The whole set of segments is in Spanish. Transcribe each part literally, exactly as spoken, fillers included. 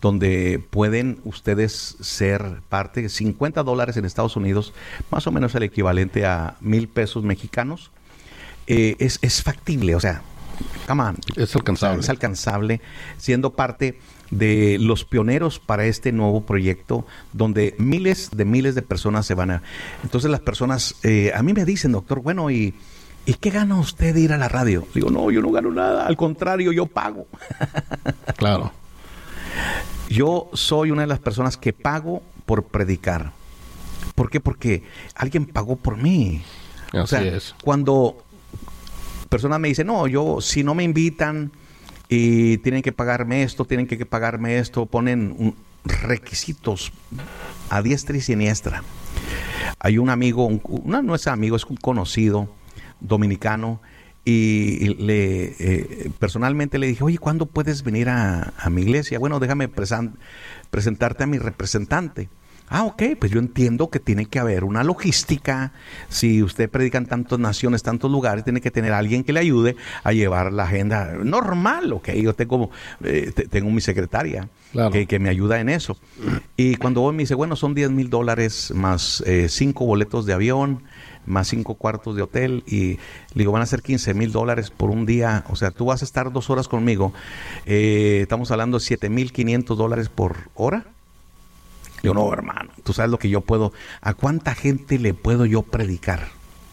donde pueden ustedes ser parte. cincuenta dólares en Estados Unidos, más o menos el equivalente a mil pesos mexicanos. Eh, es, es factible, o sea, come on. Es alcanzable. Es alcanzable, siendo parte de los pioneros para este nuevo proyecto, donde miles de miles de personas se van a... Entonces las personas, eh, a mí me dicen, doctor, bueno, ¿y, ¿y qué gana usted de ir a la radio? Digo, no, yo no gano nada, al contrario, yo pago. Claro. Yo soy una de las personas que pago por predicar. ¿Por qué? Porque alguien pagó por mí. Así o sea, es. Cuando personas me dicen, no, yo, si no me invitan y tienen que pagarme esto, tienen que pagarme esto, ponen un, requisitos a diestra y siniestra. Hay un amigo, un, una, no es amigo, es un conocido dominicano, y le eh, personalmente le dije, oye, ¿cuándo puedes venir a, a mi iglesia? Bueno, déjame presen- presentarte a mi representante. Ah, ok, pues yo entiendo que tiene que haber una logística. Si usted predica en tantas naciones, tantos lugares, tiene que tener a alguien que le ayude a llevar la agenda normal, ok. Yo tengo, eh, te, tengo mi secretaria, claro, que, que me ayuda en eso. Y cuando voy me dice, bueno, son diez mil dólares más eh, cinco boletos de avión, más cinco cuartos de hotel, y le digo, van a ser quince mil dólares por un día. O sea, tú vas a estar dos horas conmigo. Eh, estamos hablando de siete mil quinientos dólares por hora. Yo no, hermano, tú sabes lo que yo puedo, ¿a cuánta gente le puedo yo predicar?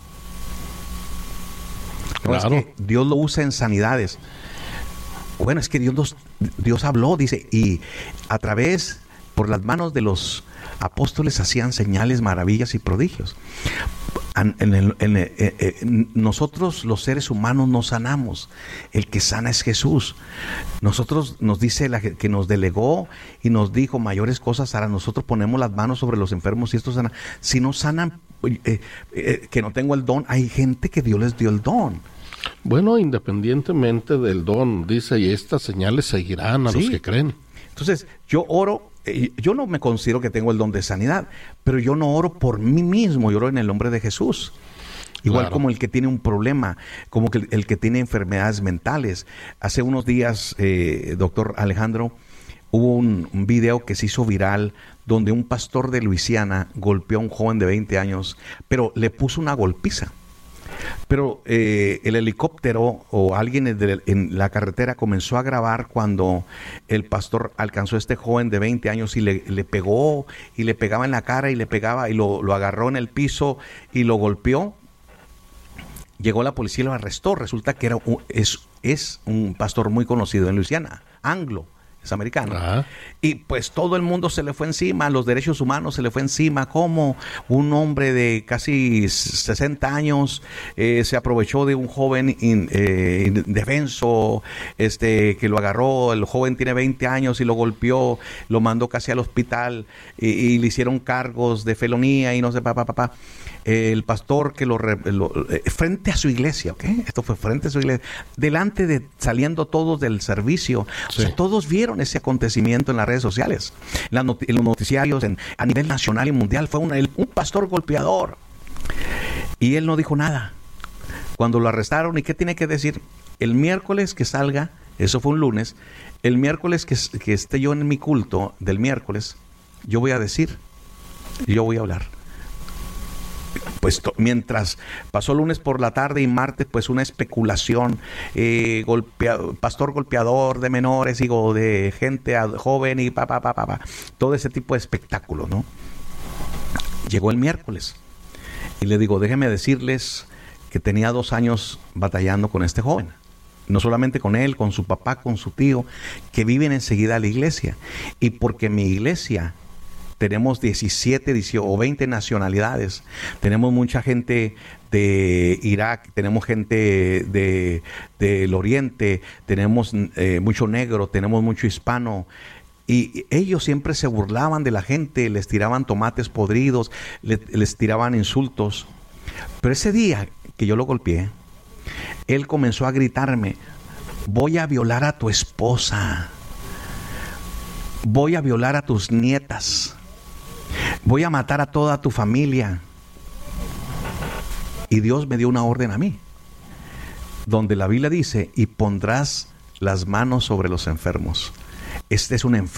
No, claro. es que Dios lo usa en sanidades. Bueno, es que Dios nos, Dios habló, dice, y a través, por las manos de los apóstoles hacían señales, maravillas y prodigios. En, en el, en el, eh, eh, nosotros los seres humanos no sanamos, el que sana es Jesús. Nosotros, nos dice la, que nos delegó y nos dijo mayores cosas hará. Nosotros ponemos las manos sobre los enfermos y estos sanan. Si no sanan, eh, eh, que no tengo el don, hay gente que Dios les dio el don. Bueno, independientemente del don, dice, y estas señales seguirán a sí. los que creen. Entonces, yo oro. Yo no me considero que tengo el don de sanidad, pero yo no oro por mí mismo, yo oro en el nombre de Jesús. Igual claro. como el que tiene un problema, como que el, el que tiene enfermedades mentales. Hace unos días, eh, doctor Alejandro, hubo un, un video que se hizo viral donde un pastor de Luisiana golpeó a un joven de veinte años, pero le puso una golpiza. Pero eh, el helicóptero o alguien en, de, en la carretera comenzó a grabar cuando el pastor alcanzó a este joven de veinte años y le, le pegó y le pegaba en la cara y le pegaba y lo, lo agarró en el piso y lo golpeó. Llegó la policía y lo arrestó. Resulta que era un, es, es un pastor muy conocido en Luisiana, anglo. Es americano. Ajá. Y pues todo el mundo se le fue encima, los derechos humanos se le fue encima, como un hombre de casi sesenta años eh, se aprovechó de un joven in, eh, indefenso, este, que lo agarró. El joven tiene veinte años y lo golpeó, lo mandó casi al hospital y, y le hicieron cargos de felonía y no sé, papá, papá. El pastor que lo, lo eh, frente a su iglesia, ¿ok? Esto fue frente a su iglesia, delante de, saliendo todos del servicio, sí. O sea, todos vieron ese acontecimiento en las redes sociales, en, la not- en los noticiarios, en, a nivel nacional y mundial. Fue una, el, un pastor golpeador y él no dijo nada cuando lo arrestaron. ¿Y qué tiene que decir? El miércoles que salga, eso fue un lunes, el miércoles que, que esté yo en mi culto del miércoles, yo voy a decir, yo voy a hablar. Pues to- mientras pasó lunes por la tarde y martes, pues una especulación, eh, golpea- pastor golpeador de menores y o de gente ad- joven y pa, pa, pa, pa, pa, todo ese tipo de espectáculo, ¿no? Llegó el miércoles y le digo, déjenme decirles que tenía dos años batallando con este joven. No solamente con él, con su papá, con su tío, que viven enseguida a la iglesia. Y porque mi iglesia tenemos diecisiete, dieciocho o veinte nacionalidades. Tenemos mucha gente de Irak, tenemos gente de del Oriente, tenemos eh, mucho negro, tenemos mucho hispano. Y ellos siempre se burlaban de la gente, les tiraban tomates podridos, les, les tiraban insultos. Pero ese día que yo lo golpeé, él comenzó a gritarme, voy a violar a tu esposa, voy a violar a tus nietas, voy a matar a toda tu familia. Y Dios me dio una orden a mí, donde la Biblia dice, y pondrás las manos sobre los enfermos. Este es un enfermo.